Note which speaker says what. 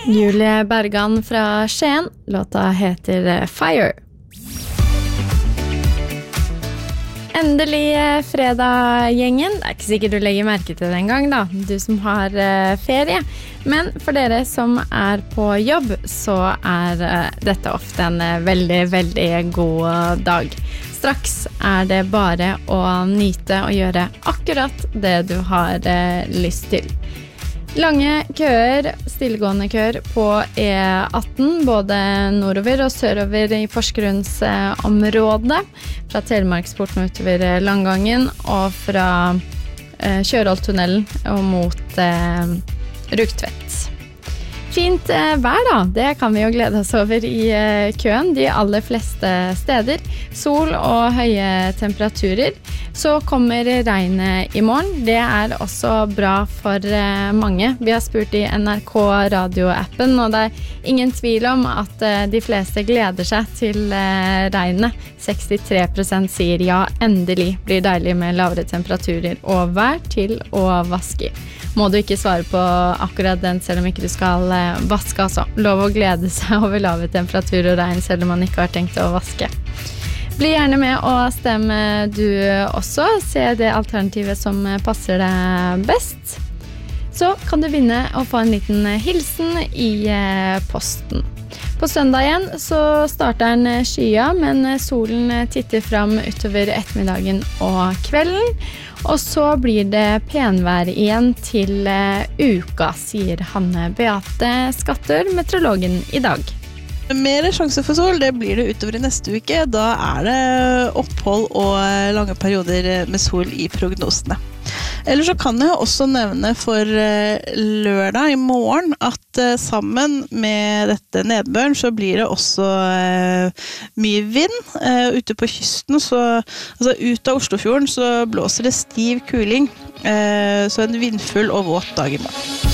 Speaker 1: Julie Bergan fra Skien. Låta heter Fire. Endelig fredag, gjengen. Det ikke sikkert du legger merke til det en gang da, du som har ferie. Men for dere som på jobb, så dette ofte en veldig, veldig god dag. Straks det bare å nyte og gjøre akkurat det du har lyst til. Lange køer, stillegående køer på E18, både nordover og sørover I Porsgrunns område, fra Telemarksporten utover Langangen, og fra Kjørholttunnelen og mot Rugtvedt. Fint vær da, det kan vi jo glede oss over I køen, de aller fleste steder. Sol og høye temperaturer. Så kommer regnet I morgen. Det også bra for mange. Vi har spurt I NRK radioappen, og det ingen tvil om at de fleste gleder seg til regnet. 63% sier ja, endelig blir deilig med lavere temperaturer og vær til å vaske I. Må du ikke svare på akkurat den selv om ikke du skal vaske altså. Lov å glede seg over lave temperaturer og regn selv om man ikke har tenkt å vaske. Bli gjerne med og stemme du også. Se det alternativet som passer deg best. Så kan du vinne og få en liten hilsen I posten. På søndagen så starter den skya, men solen titter fram utover ettermiddagen og kvelden. Og så blir det penvær igjen til uka, sier Hanne Beate Skattør, meteorologen I dag.
Speaker 2: Mer sjanse for sol, det blir det utover I neste uke. Da det opphold og lange perioder med sol I prognosene. Eller så kan jeg også nevne for lørdag I morgen at sammen med dette nedbøren så blir det også mye vind ute på kysten. Så, altså ut av Oslofjorden så blåser det stiv kuling, så en vindfull og våt dag I morgen.